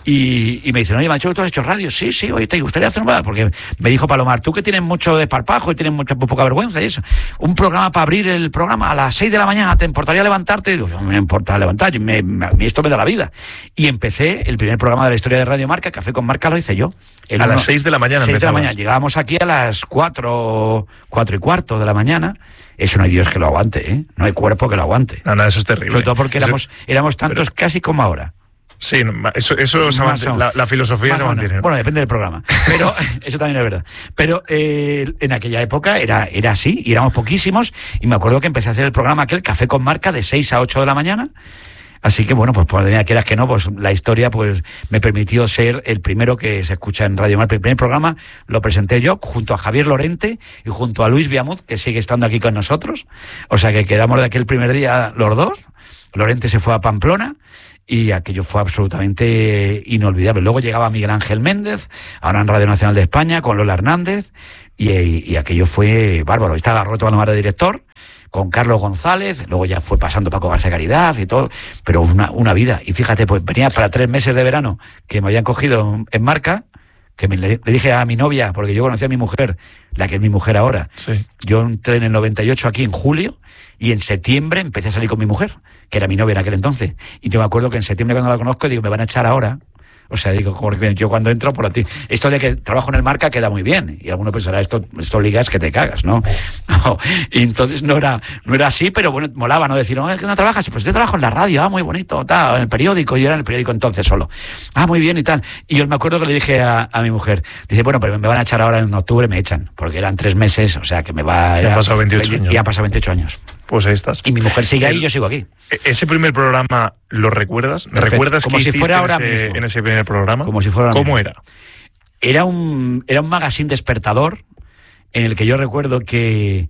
y, y me dice, oye, Macho, ¿tú has hecho radio? Sí, sí, oye, ¿te gustaría hacer un programa? Porque me dijo Palomar, tú que tienes mucho desparpajo y tienes mucha poca vergüenza y eso, un programa para abrir el programa a las seis de la mañana, ¿te importaría levantarte? Y digo, no me importa levantar, me, me, a mí esto me da la vida. Y empecé el primer programa de la historia de Radio Marca, Café con Marca, lo hice yo. El A uno- las seis de la mañana seis de la empezabas. mañana. Llegábamos aquí a las cuatro, cuatro y cuarto de la mañana. Eso no hay Dios que lo aguante, ¿eh? No hay cuerpo que lo aguante. No, no, eso es terrible. Sobre todo porque Eso- éramos, éramos tantos casi como ahora. Sí, no, eso, eso se Más mantiene- o- la, la filosofía más se o menos. mantiene. ¿no? Bueno, depende del programa. Pero eso también es verdad. Pero eh, en aquella época era, era así, y éramos poquísimos. Y me acuerdo que empecé a hacer el programa aquel Café con Marca de seis a ocho de la mañana. Así que bueno, pues por la quieras que no, pues la historia pues me permitió ser el primero que se escucha en Radio Marca. El primer programa lo presenté yo junto a Javier Lorente y junto a Luis Viamuz, que sigue estando aquí con nosotros. O sea que quedamos de aquel primer día los dos. Lorente se fue a Pamplona y aquello fue absolutamente inolvidable. Luego llegaba Miguel Ángel Méndez, ahora en Radio Nacional de España, con Lola Hernández, y, y, y aquello fue bárbaro. Estaba Roberto Palomar de director, con Carlos González, luego ya fue pasando Paco García Caridad y todo, pero una, una vida. Y fíjate, pues venía para tres meses de verano que me habían cogido en Marca, que me, le, le dije a mi novia, porque yo conocía a mi mujer, la que es mi mujer ahora. Sí. Yo entré en el noventa y ocho aquí en julio y en septiembre empecé a salir con mi mujer, que era mi novia en aquel entonces. Y yo me acuerdo que en septiembre cuando la conozco digo, me van a echar ahora O sea, digo, porque yo cuando entro por ti, esto de que trabajo en el Marca queda muy bien. Y alguno pensará, esto, esto ligas que te cagas, ¿no? no y entonces no era, no era así, pero bueno, molaba, ¿no? Decir, no, es que no trabajas, pues yo trabajo en la radio, ah, muy bonito, tal, en el periódico, yo era en el periódico entonces solo. Ah, muy bien y tal. Y yo me acuerdo que le dije a, a mi mujer, dice, bueno, pero me van a echar ahora en octubre, me echan, porque eran tres meses, o sea, que me va... Ya han pasado veintiocho años. Ya han pasado veintiocho años. Pues ahí estás. Y mi mujer sigue ahí y yo sigo aquí. ¿Ese primer programa lo recuerdas? Perfecto. ¿Recuerdas como qué si hiciste fuera ahora en, ese, mismo. en ese primer programa? Como si fuera ahora ¿Cómo mismo. era? Era un, era un magazine despertador en el que yo recuerdo que,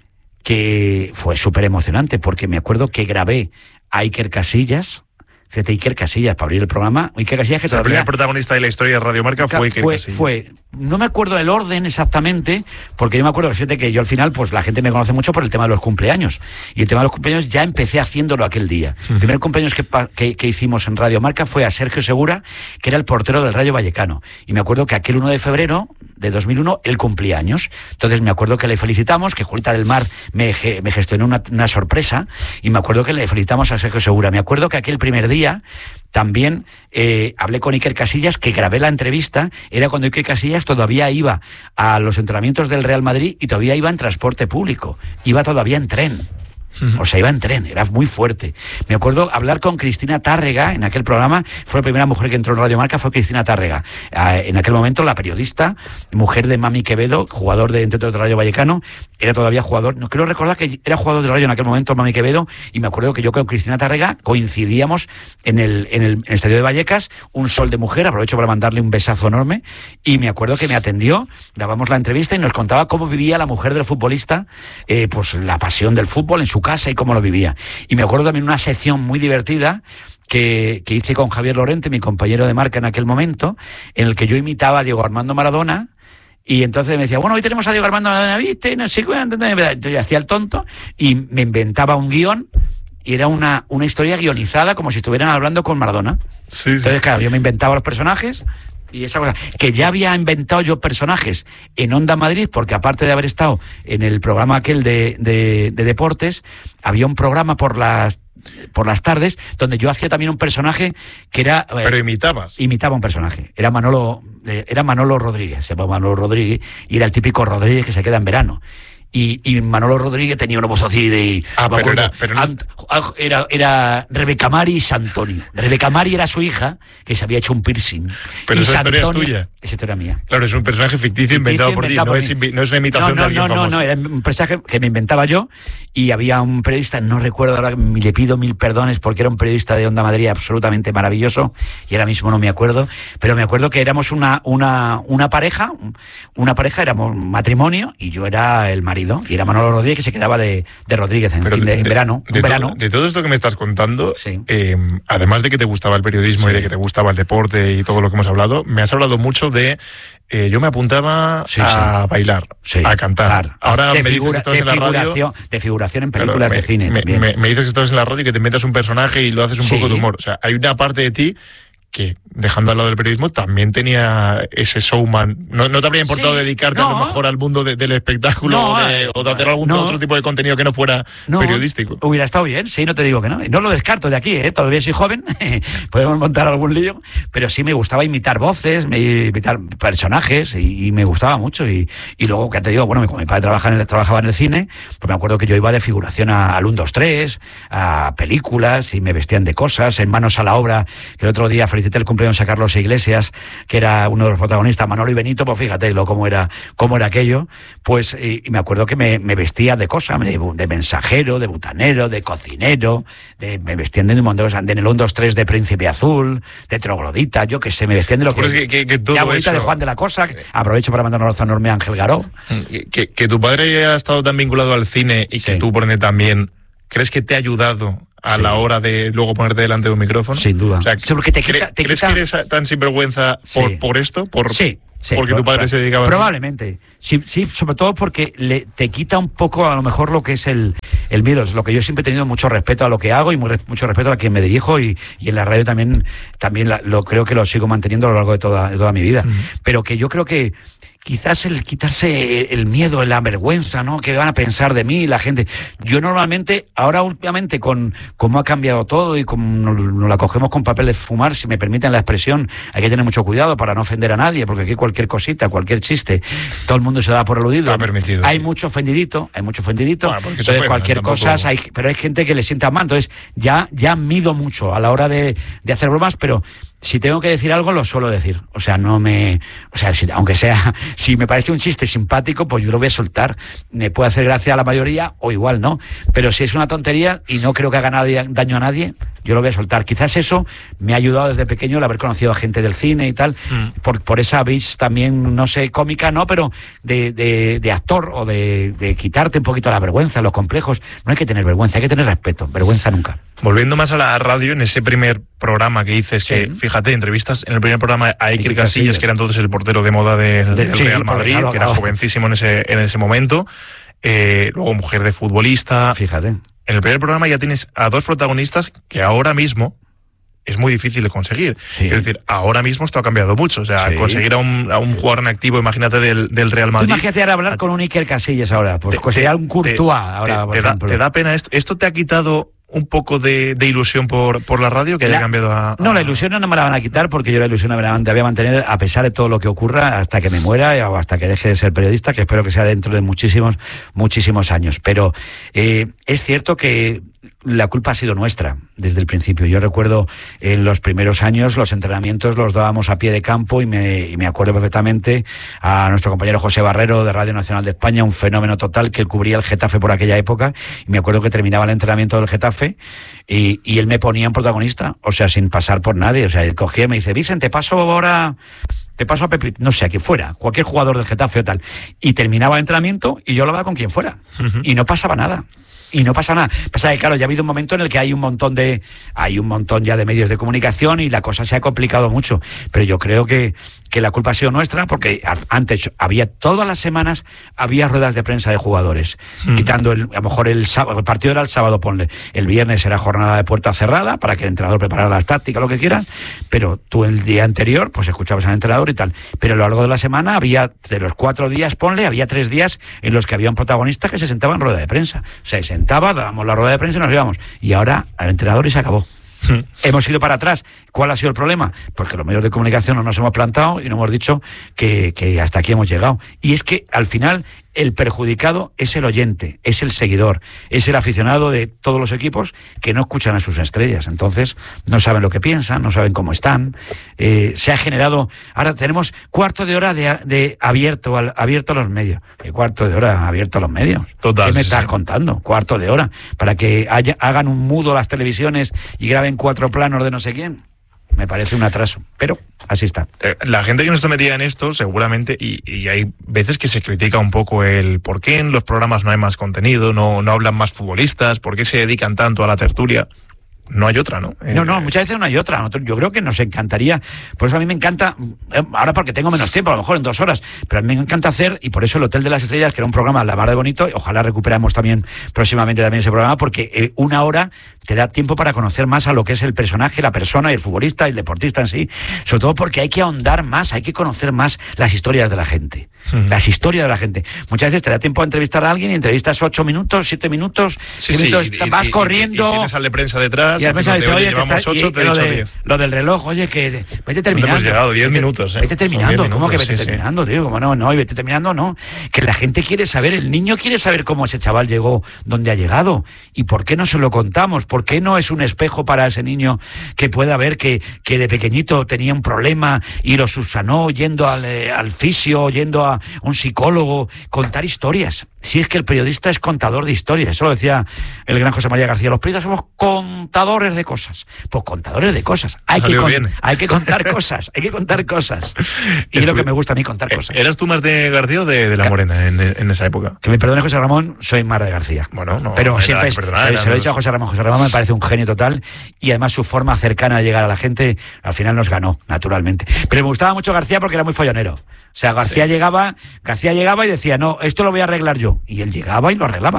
que fue súper emocionante, porque me acuerdo que grabé a Iker Casillas. Fíjate, Iker Casillas, para abrir el programa. Iker Casillas, que El todavía... primer protagonista de la historia de Radio Marca fue Iker fue, Casillas. fue, no me acuerdo el orden exactamente, porque yo me acuerdo, fíjate que yo al final, pues la gente me conoce mucho por el tema de los cumpleaños. Y el tema de los cumpleaños ya empecé haciéndolo aquel día. Uh-huh. El primer cumpleaños que, que, que hicimos en Radio Marca fue a Sergio Segura, que era el portero del Rayo Vallecano. Y me acuerdo que aquel uno de febrero de dos mil uno, él cumplía años. Entonces me acuerdo que le felicitamos, que Julita del Mar me, me gestionó una, una sorpresa, y me acuerdo que le felicitamos a Sergio Segura. Me acuerdo que aquel primer día también eh, hablé con Iker Casillas, que grabé la entrevista, era cuando Iker Casillas todavía iba a los entrenamientos del Real Madrid y todavía iba en transporte público, iba todavía en tren. O sea, iba en tren, era muy fuerte. Me acuerdo hablar con Cristina Tárrega en aquel programa, fue la primera mujer que entró en Radio Marca, fue Cristina Tárrega. Eh, en aquel momento la periodista, mujer de Mami Quevedo, jugador de, de Radio Vallecano, era todavía jugador, no creo recordar que era jugador de Radio en aquel momento, Mami Quevedo, y me acuerdo que yo con Cristina Tárrega coincidíamos en el, en el, en el estadio de Vallecas, un sol de mujer, aprovecho para mandarle un besazo enorme, y me acuerdo que me atendió, grabamos la entrevista y nos contaba cómo vivía la mujer del futbolista, eh, pues la pasión del fútbol en su casa y cómo lo vivía. Y me acuerdo también una sección muy divertida que, que hice con Javier Lorente, mi compañero de Marca en aquel momento, en el que yo imitaba a Diego Armando Maradona. Y entonces me decía, bueno, hoy tenemos a Diego Armando Maradona, ¿viste? No sé cuánto. Yo hacía el tonto y me inventaba un guión, y era una, una historia guionizada como si estuvieran hablando con Maradona. Sí, sí. Entonces, claro, yo me inventaba los personajes y esa cosa, que ya había inventado yo personajes en Onda Madrid, porque aparte de haber estado en el programa aquel de, de, de deportes, había un programa por las por las tardes donde yo hacía también un personaje que era... Eh, ¿Pero imitabas? Imitaba un personaje. Era Manolo, eh, era Manolo Rodríguez, se llamaba Manolo Rodríguez, y era el típico Rodríguez que se queda en verano. Y, y Manolo Rodríguez tenía una voz así de... Ah, pero acuerdo, era, pero no... Ant, era, era Rebeca Mari y Santonio. Rebeca Mari era su hija, que se había hecho un piercing. Pero y esa Santonio, historia es tuya. Esa historia mía. Claro, es un personaje ficticio, ficticio inventado por inventado ti, no, por es, no es una imitación no, no, de alguien no, famoso. No, no, era un personaje que me inventaba yo, y había un periodista, no recuerdo ahora, le pido mil perdones porque era un periodista de Onda Madrid absolutamente maravilloso, y ahora mismo no me acuerdo, pero me acuerdo que éramos una, una, una pareja, una pareja, éramos un matrimonio, y yo era el marido, y era Manolo Rodríguez, que se quedaba de, de Rodríguez en, fin de, de, en verano. De, un to, verano. de todo esto que me estás contando, sí. eh, además de que te gustaba el periodismo sí. y de que te gustaba el deporte y todo lo que hemos hablado, me has hablado mucho de... Eh, yo me apuntaba sí, a sí. bailar, sí. a cantar. Claro. Ahora de me figura, dices que estás en la radio... De figuración en películas claro, me, de cine. Me, me, me dices que estás en la radio y que te inventas un personaje y lo haces un sí. poco de humor. O sea, hay una parte de ti que, dejando al lado del periodismo, también tenía ese showman. ¿No, no te habría importado sí, dedicarte no, a lo mejor al mundo de, del espectáculo no, o, de, o de hacer algún no, otro tipo de contenido que no fuera no, periodístico? Hubiera estado bien, sí, no te digo que no. No lo descarto de aquí, ¿eh? Todavía soy joven, podemos montar algún lío, pero sí me gustaba imitar voces, me, imitar personajes, y, y me gustaba mucho. Y, y luego, que te digo, bueno, como mi padre trabajaba en el, trabajaba en el cine, pues me acuerdo que yo iba de figuración a, al uno, dos, tres, a películas, y me vestían de cosas, en Manos a la Obra, que el otro día felicité el cumpleaños a Carlos Iglesias, que era uno de los protagonistas, Manolo y Benito, pues fíjate lo cómo era, cómo era aquello, pues y, y me acuerdo que me, me vestía de cosas, de, de mensajero, de butanero, de cocinero, de, me vestían de un montón de cosas, de en el uno, dos, tres de Príncipe Azul, de troglodita, yo qué sé, me vestían de lo que... Pues que, que, que todo de abuelita eso... de Juan de la Cosa, aprovecho para mandar un abrazo enorme a Ángel Garó. Que, que tu padre haya estado tan vinculado al cine y sí. que tú, por ende, también, ¿crees que te ha ayudado a sí. la hora de luego ponerte delante de un micrófono? Sin duda. O sea, sí, porque te quita, te ¿crees quita... que eres tan sinvergüenza por, sí. por esto? Por, sí. Sí, porque tu padre se dedicaba probablemente. Sí, sí, sobre todo porque le, te quita un poco a lo mejor lo que es el, el miedo. Es lo que yo siempre he tenido mucho respeto a lo que hago y muy, mucho respeto a quien me dirijo, y, y en la radio también, también la, lo creo que lo sigo manteniendo a lo largo de toda, de toda mi vida. Uh-huh. Pero que yo creo que, quizás el quitarse el miedo, la vergüenza, ¿no? ¿Qué van a pensar de mí la gente? Yo normalmente, ahora últimamente, con cómo ha cambiado todo y como nos, nos la cogemos con papel de fumar, si me permiten la expresión, hay que tener mucho cuidado para no ofender a nadie, porque aquí cualquier cosita, cualquier chiste, todo el mundo se da por aludido. Está permitido. Hay mucho ofendidito, hay mucho ofendidito, bueno, entonces fue, cualquier tampoco... cosa, hay, pero hay gente que le sienta mal, entonces ya, ya mido mucho a la hora de, de hacer bromas, pero si tengo que decir algo, lo suelo decir. O sea, no me... O sea, si, aunque sea... Si me parece un chiste simpático, pues yo lo voy a soltar. Me puede hacer gracia a la mayoría o igual no. Pero si es una tontería y no creo que haga nadie, daño a nadie, yo lo voy a soltar. Quizás eso me ha ayudado desde pequeño el haber conocido a gente del cine y tal, mm. por, por esa vis también, no sé, cómica, no, pero de, de, de actor o de, de quitarte un poquito la vergüenza, los complejos. No hay que tener vergüenza, hay que tener respeto. Vergüenza nunca. Volviendo más a la radio, en ese primer programa que dices, sí. que fíjate, entrevistas en el primer programa a Iker Casillas, Casillas, que era entonces el portero de moda del, de, del sí, Real Madrid, que era jovencísimo en ese, en ese momento, eh, luego mujer de futbolista. Fíjate. En el primer programa ya tienes a dos protagonistas que ahora mismo es muy difícil de conseguir. Sí. Es decir, ahora mismo esto ha cambiado mucho. O sea, sí. conseguir a un, a un jugador en activo, imagínate, del, del Real Madrid. Tú imagínate ahora hablar con un Iker Casillas ahora, pues te, conseguir te, un Courtois te, ahora, te, por te, ejemplo. Da, ¿Te da pena esto? ¿Esto te ha quitado un poco de, de ilusión por, por la radio, que haya la, cambiado a, a...? No, la ilusión no me la van a quitar, porque yo la ilusión me la voy a mantener a pesar de todo lo que ocurra hasta que me muera o hasta que deje de ser periodista, que espero que sea dentro de muchísimos, muchísimos años. Pero eh, es cierto que la culpa ha sido nuestra desde el principio. Yo recuerdo en los primeros años los entrenamientos los dábamos a pie de campo y me, y me acuerdo perfectamente a nuestro compañero José Barrero de Radio Nacional de España, un fenómeno total, que él cubría el Getafe por aquella época, y me acuerdo que terminaba el entrenamiento del Getafe y, y él me ponía en protagonista, o sea, sin pasar por nadie. O sea, él cogía y me dice: Vicente, paso ahora... Te paso a Pepe, no sé, a quien fuera, cualquier jugador del Getafe o tal. Y terminaba el entrenamiento y yo lo hablaba con quien fuera. Uh-huh. Y no pasaba nada. Y no pasa nada. Pasa que, claro, ya ha habido un momento en el que hay un montón de hay un montón ya de medios de comunicación y la cosa se ha complicado mucho. Pero yo creo que, que la culpa ha sido nuestra, porque antes había, todas las semanas, había ruedas de prensa de jugadores. Mm. Quitando, el, a lo mejor el sábado, el partido era el sábado, ponle. El viernes era jornada de puerta cerrada para que el entrenador preparara las tácticas, lo que quieran. Pero tú el día anterior, pues escuchabas al entrenador y tal. Pero a lo largo de la semana había, de los cuatro días, ponle, había tres días en los que había un protagonista que se sentaba en rueda de prensa. O sea, se sentaba, dábamos la rueda de prensa y nos íbamos. Y ahora al entrenador y se acabó. Hmm. Hemos ido para atrás. ¿Cuál ha sido el problema? Porque los medios de comunicación no nos hemos plantado y no hemos dicho que, que hasta aquí hemos llegado. Y es que al final el perjudicado es el oyente, es el seguidor, es el aficionado de todos los equipos que no escuchan a sus estrellas. Entonces no saben lo que piensan, no saben cómo están. Eh, se ha generado... Ahora tenemos cuarto de hora de, de abierto, al, abierto a los medios. ¿Qué cuarto de hora abierto a los medios? Total, ¿Qué me sí, estás sí. contando? Cuarto de hora. Para que haya, hagan un mudo las televisiones y graben cuatro planos de no sé quién. Me parece un atraso, pero así está. Eh, la gente que no está metida en esto, seguramente, y, y hay veces que se critica un poco el por qué en los programas no hay más contenido, no, no hablan más futbolistas, por qué se dedican tanto a la tertulia. No hay otra, ¿no? No, no, muchas veces no hay otra. Yo creo que nos encantaría, por eso a mí me encanta, ahora porque tengo menos tiempo, a lo mejor en dos horas, pero a mí me encanta hacer, y por eso el Hotel de las Estrellas, que era un programa la mar de bonito, ojalá recuperamos también próximamente también ese programa, porque eh, una hora te da tiempo para conocer más a lo que es el personaje, la persona, y el futbolista, y el deportista en sí, sobre todo porque hay que ahondar más, hay que conocer más las historias de la gente, uh-huh. las historias de la gente. Muchas veces te da tiempo a entrevistar a alguien y entrevistas ocho minutos, siete minutos, sí, sí, minutos y, vas y, corriendo. Y, y tienes al de prensa detrás. Y a veces dice, oye, llevamos ocho, te he dicho diez. Lo del reloj, oye, que vete terminando. Hemos llegado diez minutos, ¿eh? Vete terminando, ¿cómo que vete sí, terminando, sí. tío? ¿Cómo no? No, y vete terminando, no. Que la gente quiere saber, el niño quiere saber cómo ese chaval llegó, dónde ha llegado. ¿Y por qué no se lo contamos? ¿Por qué no es un espejo para ese niño que pueda ver que, que de pequeñito tenía un problema y lo subsanó yendo al, eh, al fisio, yendo a un psicólogo? Contar historias. Si es que el periodista es contador de historias, eso lo decía el gran José María García, los periodistas somos contadores de cosas. Pues contadores de cosas. Hay, que, con, hay que contar cosas, hay que contar cosas. Y es lo que me gusta a mí, contar cosas. ¿Eras tú más de García o de, de La Morena en, en esa época? Que me perdone José Ramón, soy más de García. Bueno, no. Pero siempre es, perdonar, se, se lo he dicho a José Ramón. José Ramón me parece un genio total y además su forma cercana de llegar a la gente al final nos ganó, naturalmente. Pero me gustaba mucho García porque era muy follonero. O sea, García sí. llegaba, García llegaba y decía, no, esto lo voy a arreglar yo. Y él llegaba y lo arreglaba.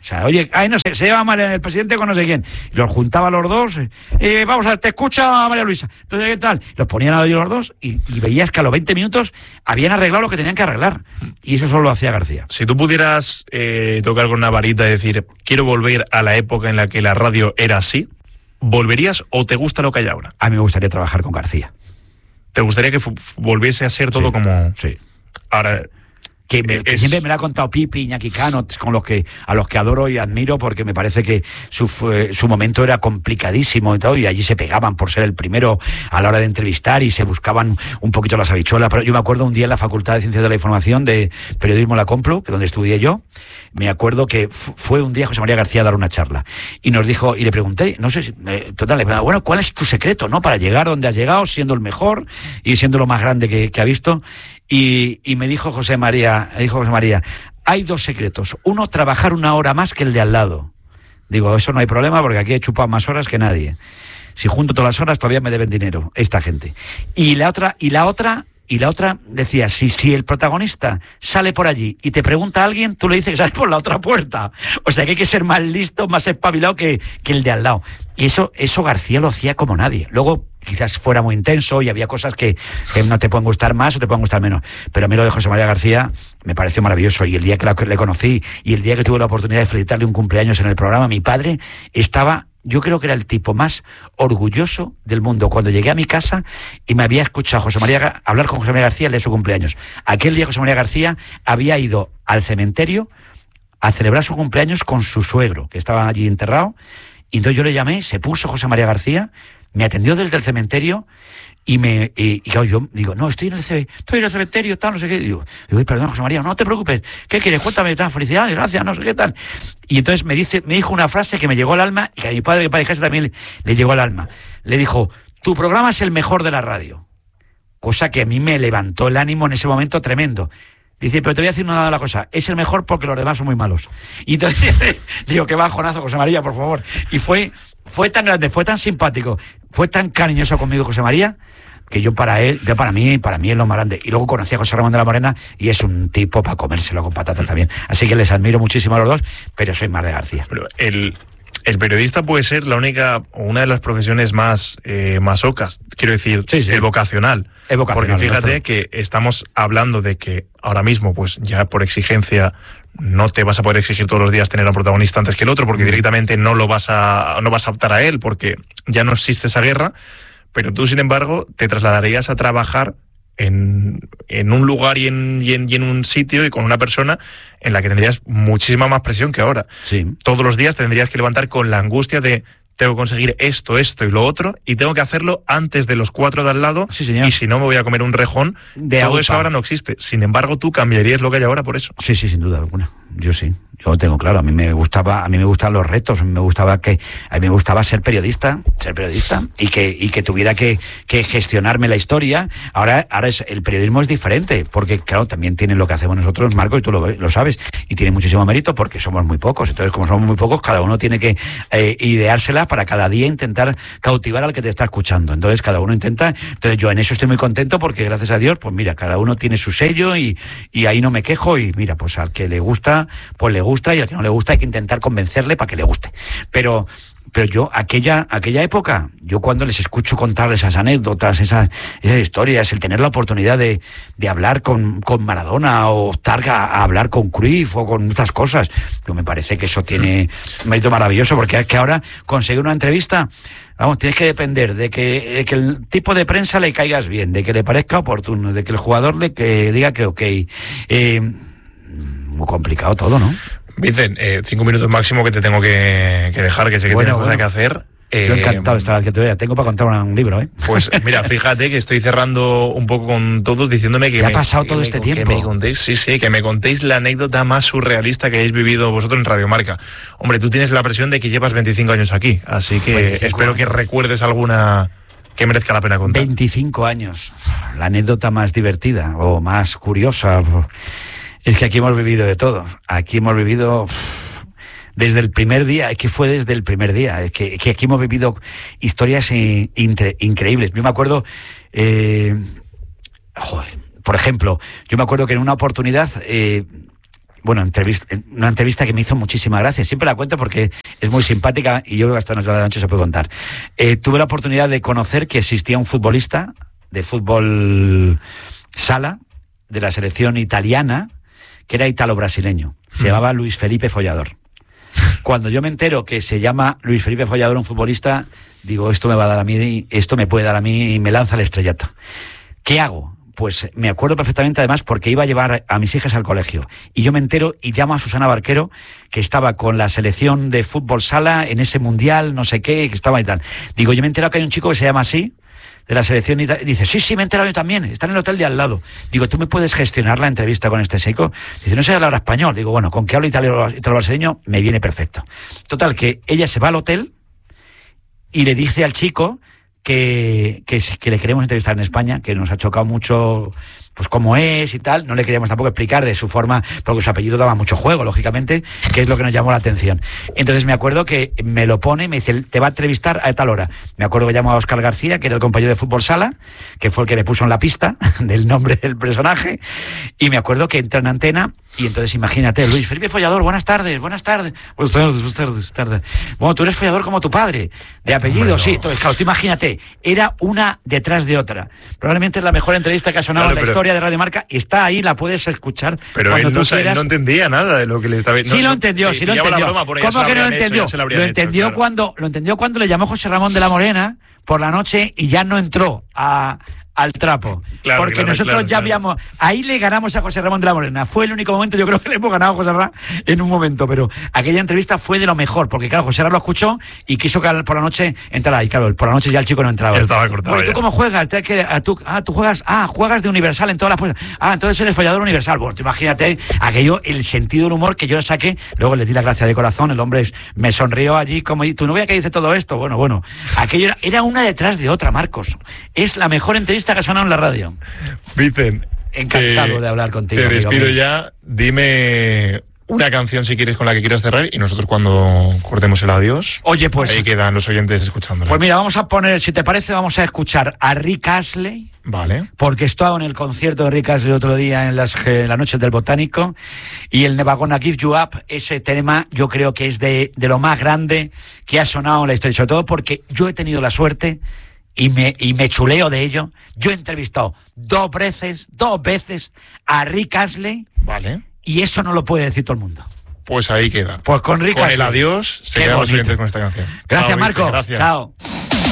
O sea, oye, ay, no sé, se lleva mal el presidente con no sé quién. Y los juntaba a los dos, eh, vamos a ver, te escucha María Luisa. Entonces, ¿qué tal? Los ponían a los dos y, y veías que a los veinte minutos habían arreglado lo que tenían que arreglar. Y eso solo lo hacía García. Si tú pudieras eh, tocar con una varita y decir, quiero volver a la época en la que la radio era así, ¿volverías o te gusta lo que hay ahora? A mí me gustaría trabajar con García. ¿Te gustaría que fu- volviese a ser todo Sí, como...? Sí. Ahora... Que, me, que es... siempre me lo ha contado Pipi, Iñaki Cano, con los que, a los que adoro y admiro, porque me parece que su, su momento era complicadísimo y todo, y allí se pegaban por ser el primero a la hora de entrevistar y se buscaban un poquito las habichuelas. Pero yo me acuerdo un día en la Facultad de Ciencias de la Información de Periodismo La Complu, que donde estudié yo, me acuerdo que f- fue un día José María García a dar una charla y nos dijo, y le pregunté, no sé, si, eh, total, le pregunté, bueno, ¿cuál es tu secreto, no, para llegar donde has llegado, siendo el mejor y siendo lo más grande que, que ha visto? Y, y me dijo José María, dijo José María, hay dos secretos. Uno, trabajar una hora más que el de al lado. Digo, eso no hay problema porque aquí he chupado más horas que nadie. Si junto todas las horas todavía me deben dinero esta gente. Y la otra, y la otra, y la otra decía, si, si el protagonista sale por allí y te pregunta a alguien, tú le dices que sales por la otra puerta. O sea que hay que ser más listo, más espabilado que, que el de al lado. Y eso, eso García lo hacía como nadie. Luego quizás fuera muy intenso y había cosas que, que no te pueden gustar más o te pueden gustar menos. Pero a mí lo de José María García me pareció maravilloso. Y el día que la, que le conocí y el día que tuve la oportunidad de felicitarle un cumpleaños en el programa, mi padre estaba... Yo creo que era el tipo más orgulloso del mundo. Cuando llegué a mi casa y me había escuchado José María, hablar con José María García el de su cumpleaños. Aquel día José María García había ido al cementerio a celebrar su cumpleaños con su suegro, que estaba allí enterrado. Y entonces yo le llamé, se puso José María García, me atendió desde el cementerio y me y, y claro, yo digo, no, estoy en el ce- estoy en el cementerio, tal, no sé qué. Y digo, digo, perdón, José María, no te preocupes, ¿qué quieres? Cuéntame, tal, felicidades, gracias, no sé qué tal. Y entonces me dice, me dijo una frase que me llegó al alma y que a mi padre, que padre casa también le, le llegó al alma. Le dijo, tu programa es el mejor de la radio. Cosa que a mí me levantó el ánimo en ese momento tremendo. Dice, pero te voy a decir una de las cosas, es el mejor porque los demás son muy malos. Y entonces digo, qué bajonazo, José María, por favor. Y fue, fue tan grande, fue tan simpático, fue tan cariñoso conmigo José María, que yo para él, yo para mí, para mí es lo más grande. Y luego conocí a José Ramón de la Morena y es un tipo para comérselo con patatas también. Así que les admiro muchísimo a los dos, pero soy más de García. Pero el, el periodista puede ser la única, o una de las profesiones más eh, masocas, quiero decir, Sí, sí. el vocacional. El vocacional, Porque fíjate nuestro. que estamos hablando de que ahora mismo, pues ya por exigencia, no te vas a poder exigir todos los días tener a un protagonista antes que el otro, porque directamente no lo vas a, no vas a optar a él, porque ya no existe esa guerra. Pero tú, sin embargo, te trasladarías a trabajar en, en un lugar y en, y, en, y en un sitio y con una persona en la que tendrías muchísima más presión que ahora. Sí. Todos los días tendrías que levantar con la angustia de tengo que conseguir esto, esto y lo otro, y tengo que hacerlo antes de los cuatro de al lado, Sí, señor. y si no me voy a comer un rejón. De Todo aupa. eso ahora no existe. Sin embargo, tú cambiarías lo que hay ahora por eso. Sí, sí, sin duda alguna. Yo sí. Yo lo tengo claro. A mí me gustaba, a mí me gustan los retos, a mí me gustaba que, a mí me gustaba ser periodista, ser periodista, y que, y que tuviera que, que gestionarme la historia. Ahora, ahora es, el periodismo es diferente, porque claro, también tiene lo que hacemos nosotros, Marco, y tú lo, lo sabes, y tiene muchísimo mérito porque somos muy pocos. Entonces, como somos muy pocos, cada uno tiene que eh, ideársela para cada día intentar cautivar al que te está escuchando. Entonces, cada uno intenta. Entonces, yo en eso estoy muy contento porque, gracias a Dios, pues mira, cada uno tiene su sello y, y ahí no me quejo. Y mira, pues al que le gusta, pues le gusta, y al que no le gusta hay que intentar convencerle para que le guste. Pero pero yo, aquella aquella época, yo cuando les escucho contar esas anécdotas, esas, esas historias, el tener la oportunidad de, de hablar con, con Maradona o optar a, a hablar con Cruyff o con estas cosas, yo me parece que eso tiene un mérito maravilloso, porque es que ahora conseguir una entrevista, vamos, tienes que depender de que, de que el tipo de prensa le caigas bien, de que le parezca oportuno, de que el jugador le que diga que ok. Eh, muy complicado todo, ¿no? Vicen, eh, cinco minutos máximo que te tengo que, que dejar, que sé que Bueno, tienes bueno. cosas que hacer. Eh, Yo encantado de estar aquí. Tengo para contar un libro, ¿eh? Pues mira, fíjate que estoy cerrando un poco con todos diciéndome que... ¿Qué ha me, pasado que todo me- este que tiempo? me contéis, sí, sí, que me contéis la anécdota más surrealista que hayáis vivido vosotros en Radio Marca. Hombre, tú tienes la presión de que llevas veinticinco años aquí, así que veinticinco espero años. que recuerdes alguna que merezca la pena contar. veinticinco años. La anécdota más divertida o más curiosa es que aquí hemos vivido de todo. Aquí hemos vivido... Desde el primer día, es que fue desde el primer día, es que, que aquí hemos vivido historias eh, incre- increíbles. Yo me acuerdo, eh, joder, por ejemplo, yo me acuerdo que en una oportunidad, eh, bueno, entrevista, una entrevista que me hizo muchísima gracia. Siempre la cuento porque es muy simpática y yo creo que hasta nuestra noche se puede contar. Eh, tuve la oportunidad de conocer que existía un futbolista de fútbol sala de la selección italiana que era italo-brasileño. Se mm. llamaba Luis Felipe Follador. Cuando yo me entero que se llama Luis Felipe Follador, un futbolista, digo, esto me va a dar a mí, esto me puede dar a mí y me lanza el estrellato. ¿Qué hago? Pues me acuerdo perfectamente, además, porque iba a llevar a mis hijas al colegio. Y yo me entero y llamo a Susana Barquero, que estaba con la selección de fútbol sala en ese mundial, no sé qué, que estaba y tal. Digo, yo me he enterado que hay un chico que se llama así, de la selección, y dice, sí, sí, me he enterado yo también, está en el hotel de al lado. Digo, ¿tú me puedes gestionar la entrevista con este chico? Dice, no sé hablar español. Digo, bueno, con que hable italo-brasileño me viene perfecto. Total, que ella se va al hotel y le dice al chico que, que, que le queremos entrevistar en España, que nos ha chocado mucho pues cómo es y tal. No le queríamos tampoco explicar de su forma, porque su apellido daba mucho juego, lógicamente, que es lo que nos llamó la atención. Entonces me acuerdo que me lo pone y me dice, te va a entrevistar a tal hora. Me acuerdo que llamó a Óscar García, que era el compañero de fútbol sala, que fue el que me puso en la pista del nombre del personaje, y me acuerdo que entra en antena. Y entonces imagínate, Luis Felipe Follador, buenas tardes, buenas tardes, buenas tardes, buenas tardes, buenas tardes. Bueno, tú eres follador como tu padre, de apellido, bueno. Sí. Entonces, claro, tú imagínate, era una detrás de otra. Probablemente es la mejor entrevista que ha sonado claro, en la pero, historia de Radio Marca. Está ahí, la puedes escuchar. Pero cuando él, no, tú quieras. él no entendía nada de lo que le estaba... Sí no, lo entendió, no, sí lo entendió. ¿Cómo que no lo entendió? Hecho, lo lo entendió, hecho, cuando, claro. lo entendió cuando le llamó José Ramón de la Morena por la noche y ya no entró a... al trapo, claro, porque claro, nosotros claro, ya claro. habíamos, ahí le ganamos a José Ramón de la Morena, fue el único momento, yo creo que le hemos ganado a José Ramón en un momento, pero aquella entrevista fue de lo mejor, porque claro, José Ramón lo escuchó y quiso que por la noche entrara, y claro, por la noche ya el chico no entraba. Estaba cortado. Bueno, ¿tú ya. cómo juegas? ¿Te, que, a, tú, ah, tú juegas, ah, juegas de Universal en todas las puertas. Ah, entonces eres follador universal. Bueno, tú imagínate aquello, el sentido del humor que yo le saqué, luego le di la gracia de corazón, el hombre es, me sonrió allí como, ¿tu novia que dice todo esto? Bueno, bueno, aquello era, era una detrás de otra, Marcos. Es la mejor entrevista que ha sonado en la radio. Vicen, encantado de hablar contigo. Te despido mío. ya. Dime una canción si quieres con la que quieras cerrar y nosotros cuando cortemos el adiós. Oye, pues ahí quedan los oyentes escuchándola. Pues mira, vamos a poner, si te parece, vamos a escuchar a Rick Astley. Vale. Porque estaba en el concierto de Rick Astley el otro día en las, en las noches del Botánico y el Never Gonna Give You Up, ese tema yo creo que es de, de lo más grande que ha sonado en la historia, sobre todo porque yo he tenido la suerte y me, y me chuleo de ello. Yo he entrevistado dos veces, dos veces a Rick Astley. Vale. Y eso no lo puede decir todo el mundo. Pues ahí queda. Pues con Rick Con Astley. el adiós se Qué quedan los bonito. oyentes con esta canción. Gracias, Chao, Marco. Gracias. Chao.